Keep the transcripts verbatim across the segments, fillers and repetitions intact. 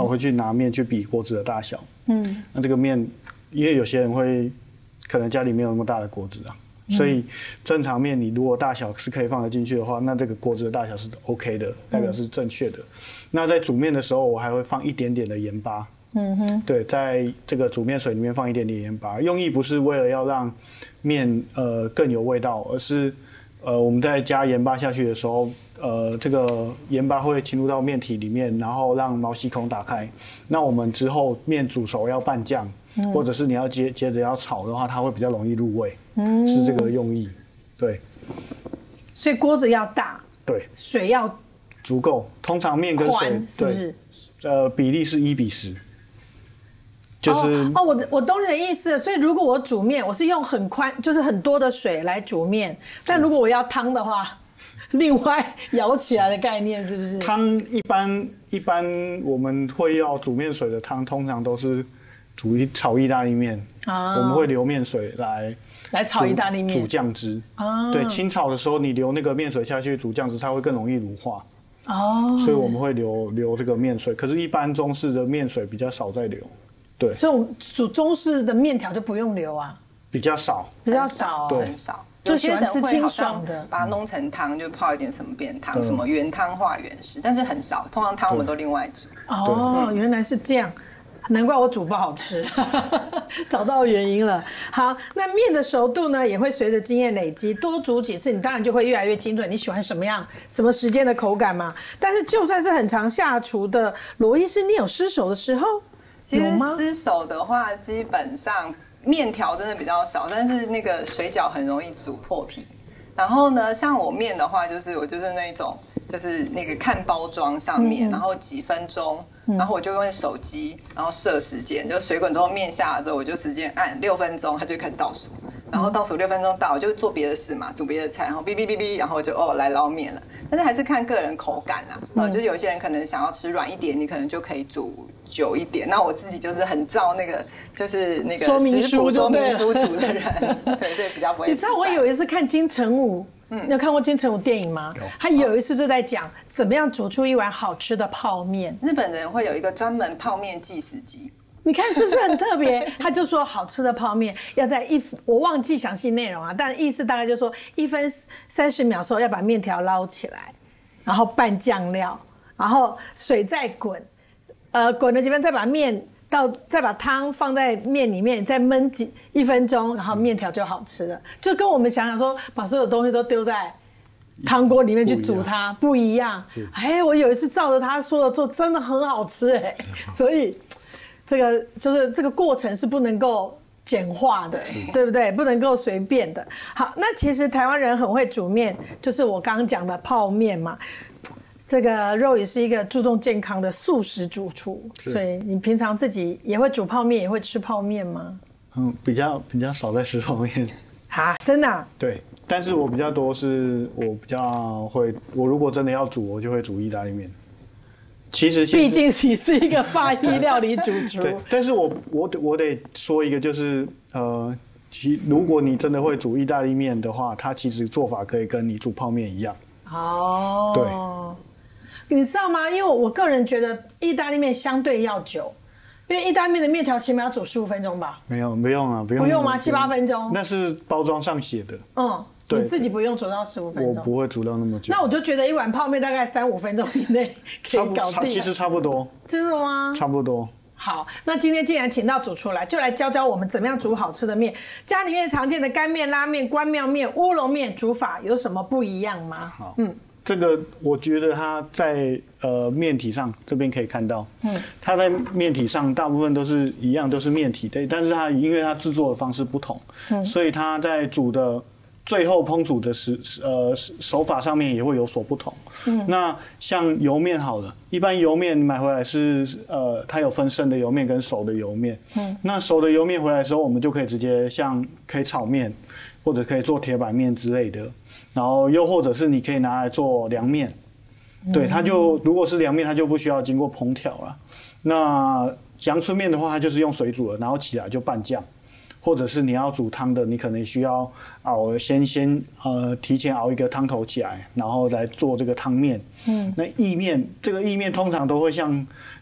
那我会去拿面去比锅子的大小。嗯，那这个面，因为有些人会可能家里没有那么大的锅子啊，嗯、所以正常面你如果大小是可以放得进去的话，那这个锅子的大小是 OK 的，代表是正确的。嗯、那在煮面的时候，我还会放一点点的盐巴。嗯哼，对，在这个煮面水里面放一点点盐巴，用意不是为了要让面呃更有味道，而是呃我们在加盐巴下去的时候，呃这个盐巴会侵入到面体里面，然后让毛细孔打开。那我们之后面煮熟要拌酱，嗯、或者是你要接接着要炒的话，它会比较容易入味，嗯、是这个用意。对， 所以锅子要大， 对， 水要足够，通常面跟水是不是？ 呃，比例是一比十。就是哦, 哦，我我懂你的意思。所以如果我煮面，我是用很宽，就是很多的水来煮面。但如果我要汤的话，另外舀起来的概念是不是？ 汤一般一般我们会要煮面水的汤，通常都是煮一炒意大利面。哦、我们会留面水来来炒意大利面， 煮酱汁。哦、对，清炒的时候你留那个面水下去煮酱汁，它会更容易乳化。哦，所以我们会留留这个面水。可是，一般中式的面水比较少在留。对， 所以我们煮中式的面条就不用留啊， 比较少， 比较少， 对， 很少。 就喜欢吃清爽的， 把它弄成汤，就泡一点什么变汤，什么原汤化原食，但是很少。通常汤我们都另外煮。 哦，原来是这样，难怪我煮不好吃，找到原因了。好，那面的熟度呢，也会随着经验累积，多煮几次，你当然就会越来越精准。你喜欢什么样、什么时间的口感嘛？但是就算是很常下厨的罗医师，你有失手的时候？ 其实失手的话，基本上面条真的比较少，但是那个水饺很容易煮破皮。然后呢，像我面的话，就是我就是那种，就是那个看包装上面，嗯、然后几分钟，嗯、然后我就用手机，然后设时间，就水滚之后面下了之后，我就时间按六分钟，它就开始倒数。然后倒数六分钟到，我就做别的事嘛，煮别的菜，然后哔哔哔哔，然后就哦来捞面了。但是还是看个人口感啦，嗯、就是有些人可能想要吃软一点，你可能就可以煮久一点。那我自己就是很照那个，就是那个说明书说明书煮的人，对，所以比较不会。 你知道我有一次看金城武，嗯，你有看过金城武电影吗？有。他有一次就在讲怎么样煮出一碗好吃的泡面。 日本人会有一个专门泡面计时机。 你看是不是很特别？他就说好吃的泡面要在一，我忘记详细内容啊，但意思大概就是说一分三十秒的时候要把面条捞起来，然后拌酱料，然后水再滚，呃，滚了几分再把面到，再把汤放在面里面，再焖几一分钟，然后面条就好吃了。就跟我们想想说，把所有东西都丢在汤锅里面去煮它不一样。哎，我有一次照着他说的做，真的很好吃哎，所以。这个就是这个过程是不能够简化的， 对, 对不对？不能够随便的。好，那其实台湾人很会煮面，就是我刚刚讲的泡面嘛。这个肉也是一个注重健康的素食主厨，所以你平常自己也会煮泡面，也会吃泡面吗？ 嗯，比较比较少在吃泡面。 啊，真的、啊？ 对，但是我比较多是我比较会，我如果真的要煮，我就会煮意大利面。其实毕竟你是一个法意料理主厨， 对，但是我我我得说一个，就是呃，其如果你真的会煮意大利面的话，它其实做法可以跟你煮泡面一样。 哦，对，你知道吗？因为我个人觉得意大利面相对要久，因为意大利面的面条起码要煮十五分钟吧？ 没有，不用啊，不用， 不用吗？七八分钟？ 那是包装上写的。嗯。 你自己不用煮到十五分钟， 我不会煮到那么久。 那我就觉得一碗泡面大概三五分钟以内可以搞定。 其实差不多。 真的吗？ 差不多。 好，那今天既然请到主厨来，就来教教我们怎么样煮好吃的面。家里面常见的干面、拉面、关庙面、乌龙面煮法有什么不一样吗？ 好，嗯，这个我觉得它在呃面体上这边可以看到，嗯，它在面体上大部分都是一样，都是面体的，但是它因为它制作的方式不同，嗯，所以它在煮的。最后烹煮的时呃手法上面也会有所不同。嗯，那像油面好了，一般油面买回来是呃它有分生的油面跟熟的油面。嗯，那熟的油面回来的时候，我们就可以直接像可以炒面，或者可以做铁板面之类的。然后又或者是你可以拿来做凉面。对，它就如果是凉面，它就不需要经过烹调了。那阳春面的话，它就是用水煮了，然后起来就拌酱。或者是你要煮汤的，你可能需要熬先先呃提前熬一个汤头起来，然后来做这个汤面。嗯，那意面这个意面通常都会像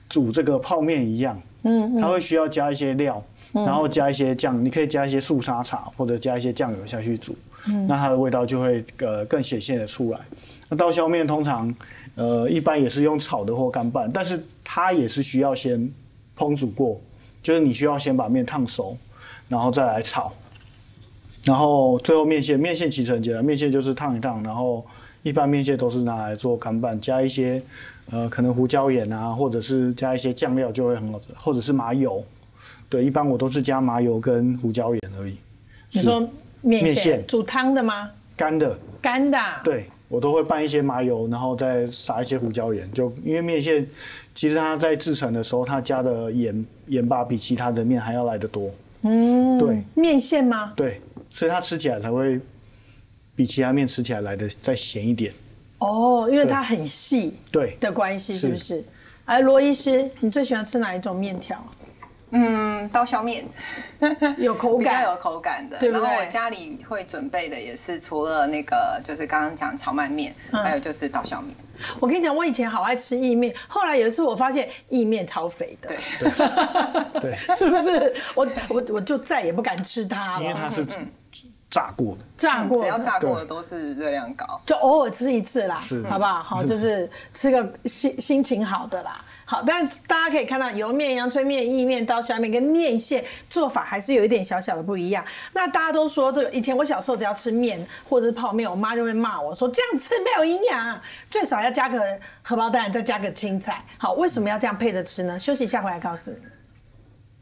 煮这个泡面一样，嗯，它会需要加一些料，然后加一些酱，你可以加一些素沙茶或者加一些酱油下去煮，嗯，那它的味道就会呃更显现的出来。那刀削面通常呃一般也是用炒的或干拌，但是它也是需要先烹煮过，就是你需要先把面烫熟，然后再来炒，然后最后面线，面线其实很简单，面线就是烫一烫，然后一般面线都是拿来做干拌，加一些。呃，可能胡椒盐啊，或者是加一些酱料就会很好吃，或者是麻油。对，一般我都是加麻油跟胡椒盐而已。 你说面线, 面线煮汤的吗？ 干的。 干的、啊。 对，我都会拌一些麻油，然后再撒一些胡椒盐。就因为面线，其实它在制成的时候，它加的盐盐巴比其他的面还要来得多。嗯，对。 面线吗？ 对，所以它吃起来才会比其他面吃起来来的再咸一点。 哦，因为它很细，对的关系，是不是？哎，罗医师，你最喜欢吃哪一种面条？ 嗯，刀削面， 有口感， 比较有口感的。 对不对？ 然后我家里会准备的也是除了那个，就是刚刚讲荞麦面，嗯、还有就是刀削面。 我跟你讲，我以前好爱吃意面，后来有一次我发现意面超肥的， 对，对， 是不是？我我我就再也不敢吃它了， 因为它是。嗯嗯炸过的， 炸过的， 只要炸过的都是热量高， 就偶尔吃一次啦，好不好？好，就是吃个心心情好的啦。好，但大家可以看到油面、阳春面、意面、刀削面跟面线做法还是有一点小小的不一样。那大家都说这个，以前我小时候只要吃面或者是泡面，我妈就会骂我说这样吃没有营养，最少要加个荷包蛋，再加个青菜。好，为什么要这样配着吃呢？休息一下回来告诉你。